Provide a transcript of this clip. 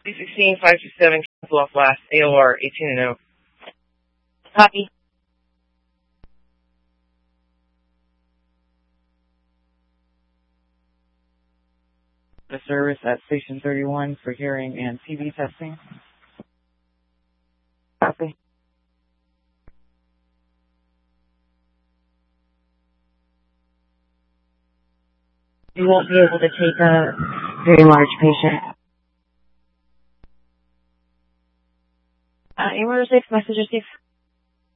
316-527, cancel off last, AOR 18 and 0. Copy. The service at Station 31 for hearing and TV testing. Copy. You won't be able to take a very large patient. You want to take message received?